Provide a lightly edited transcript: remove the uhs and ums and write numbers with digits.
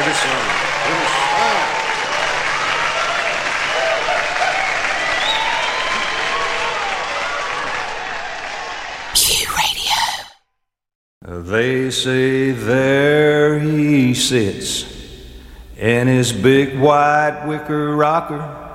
Pretty song. Pretty song. They say there he sits in his big white wicker rocker,